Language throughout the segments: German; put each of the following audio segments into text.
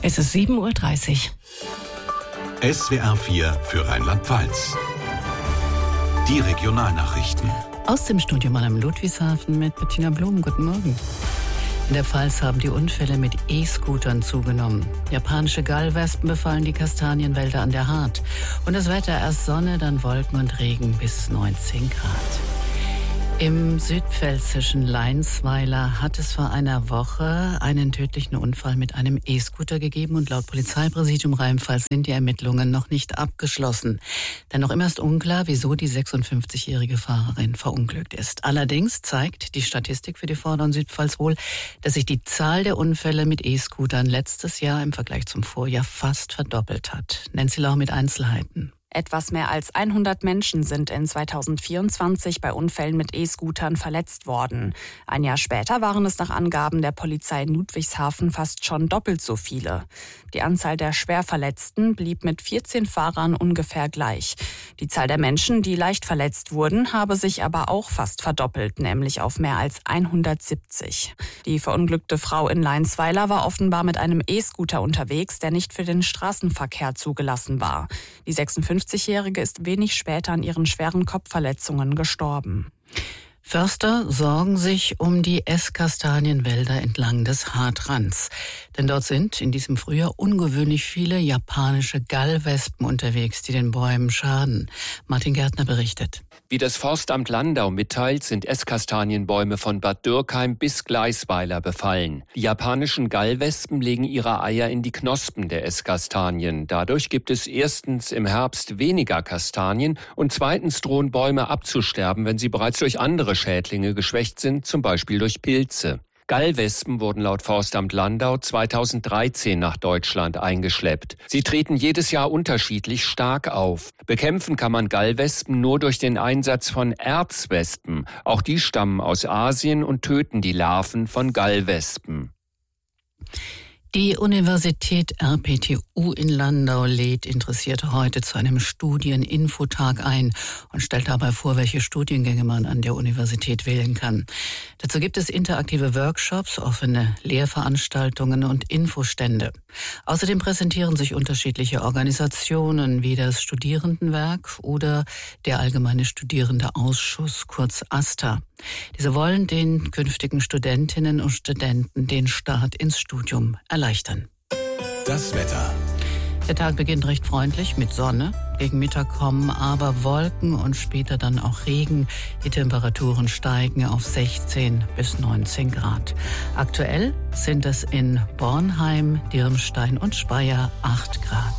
Es ist 7:30 Uhr. SWR 4 für Rheinland-Pfalz. Die Regionalnachrichten. Aus dem Studio Mannheim Ludwigshafen mit Bettina Blum. Guten Morgen. In der Pfalz haben die Unfälle mit E-Scootern zugenommen. Japanische Gallwespen befallen die Kastanienwälder an der Hart. Und das Wetter, erst Sonne, dann Wolken und Regen bis 19 Grad. Im südpfälzischen Leinsweiler hat es vor einer Woche einen tödlichen Unfall mit einem E-Scooter gegeben und laut Polizeipräsidium Rheinland-Pfalz sind die Ermittlungen noch nicht abgeschlossen. Denn noch immer ist unklar, wieso die 56-jährige Fahrerin verunglückt ist. Allerdings zeigt die Statistik für die Vorder- und Südpfalz wohl, dass sich die Zahl der Unfälle mit E-Scootern letztes Jahr im Vergleich zum Vorjahr fast verdoppelt hat. Nancy Lauch mit Einzelheiten. Etwas mehr als 100 Menschen sind in 2024 bei Unfällen mit E-Scootern verletzt worden. Ein Jahr später waren es nach Angaben der Polizei in Ludwigshafen fast schon doppelt so viele. Die Anzahl der Schwerverletzten blieb mit 14 Fahrern ungefähr gleich. Die Zahl der Menschen, die leicht verletzt wurden, habe sich aber auch fast verdoppelt, nämlich auf mehr als 170. Die verunglückte Frau in Leinsweiler war offenbar mit einem E-Scooter unterwegs, der nicht für den Straßenverkehr zugelassen war. Die 56-Jährige ist wenig später an ihren schweren Kopfverletzungen gestorben. Förster sorgen sich um die Esskastanienwälder entlang des Hartrands. Denn dort sind in diesem Frühjahr ungewöhnlich viele japanische Gallwespen unterwegs, die den Bäumen schaden. Martin Gärtner berichtet. Wie das Forstamt Landau mitteilt, sind Esskastanienbäume von Bad Dürkheim bis Gleisweiler befallen. Die japanischen Gallwespen legen ihre Eier in die Knospen der Esskastanien. Dadurch gibt es erstens im Herbst weniger Kastanien und zweitens drohen Bäume abzusterben, wenn sie bereits durch andere Schädlinge geschwächt sind, zum Beispiel durch Pilze. Gallwespen wurden laut Forstamt Landau 2013 nach Deutschland eingeschleppt. Sie treten jedes Jahr unterschiedlich stark auf. Bekämpfen kann man Gallwespen nur durch den Einsatz von Erzwespen. Auch die stammen aus Asien und töten die Larven von Gallwespen. Die Universität RPTU in Landau lädt Interessierte heute zu einem Studieninfotag ein und stellt dabei vor, welche Studiengänge man an der Universität wählen kann. Dazu gibt es interaktive Workshops, offene Lehrveranstaltungen und Infostände. Außerdem präsentieren sich unterschiedliche Organisationen wie das Studierendenwerk oder der Allgemeine Studierendeausschuss, kurz AStA. Diese wollen den künftigen Studentinnen und Studenten den Start ins Studium erleichtern. Das Wetter. Der Tag beginnt recht freundlich mit Sonne. Gegen Mittag kommen aber Wolken und später dann auch Regen. Die Temperaturen steigen auf 16 bis 19 Grad. Aktuell sind es in Bornheim, Dirmstein und Speyer 8 Grad.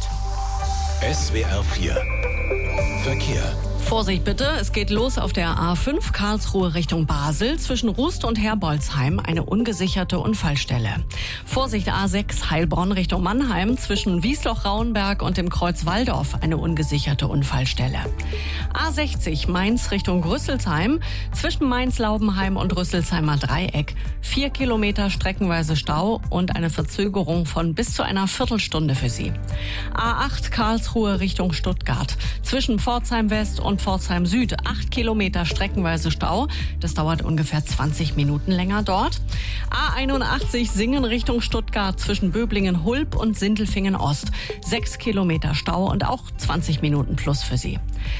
SWR 4 Verkehr. Vorsicht bitte, es geht los auf der A5 Karlsruhe Richtung Basel. Zwischen Rust und Herbolzheim eine ungesicherte Unfallstelle. Vorsicht A6 Heilbronn Richtung Mannheim. Zwischen Wiesloch-Rauenberg und dem Kreuz Walldorf eine ungesicherte Unfallstelle. A60 Mainz Richtung Rüsselsheim. Zwischen Mainz-Laubenheim und Rüsselsheimer Dreieck 4 Kilometer streckenweise Stau und eine Verzögerung von bis zu einer Viertelstunde für Sie. A8 Karlsruhe Richtung Stuttgart. Zwischen Pforzheim West und Pforzheim Süd 8 Kilometer streckenweise Stau. Das dauert ungefähr 20 Minuten länger dort. A81 Singen Richtung Stuttgart zwischen Böblingen-Hulb und Sindelfingen-Ost. 6 Kilometer Stau und auch 20 Minuten plus für Sie.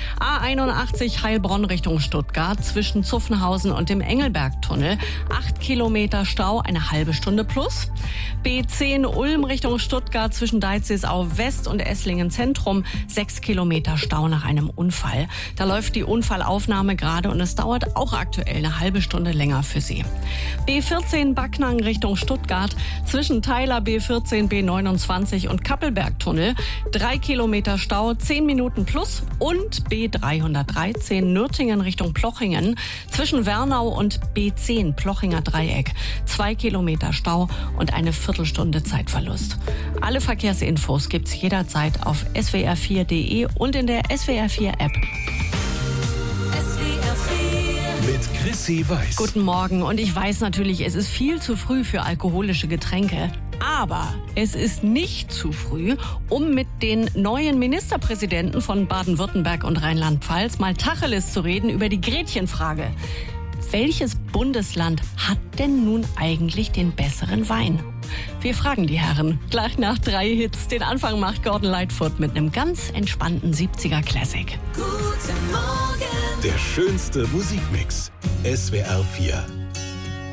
A81 Heilbronn Richtung Stuttgart zwischen Zuffenhausen und dem Engelbergtunnel. 8 Kilometer Stau, eine halbe Stunde plus. B10 Ulm Richtung Stuttgart zwischen Deizisau West und Esslingen Zentrum. 6 Kilometer Stau nach einem Unfall. Da läuft die Unfallaufnahme gerade und es dauert auch aktuell eine halbe Stunde länger für Sie. B14 Backnang Richtung Stuttgart zwischen Theiler B14, B29 und Kappelbergtunnel. 3 Kilometer Stau, 10 Minuten plus. Und B313 Nürtingen Richtung Plochingen zwischen Wernau und B10 Plochinger Dreieck. 2 Kilometer Stau und eine Viertelstunde Zeitverlust. Alle Verkehrsinfos gibt's jederzeit auf swr4.de und in der SWR4 App. Mit Chrissy Weiß. Guten Morgen und ich weiß natürlich, es ist viel zu früh für alkoholische Getränke. Aber es ist nicht zu früh, um mit den neuen Ministerpräsidenten von Baden-Württemberg und Rheinland-Pfalz mal Tacheles zu reden über die Gretchenfrage. Welches Bundesland hat denn nun eigentlich den besseren Wein? Wir fragen die Herren. Gleich nach 3 Hits. Den Anfang macht Gordon Lightfoot mit einem ganz entspannten 70er Classic. Der schönste Musikmix. SWR 4.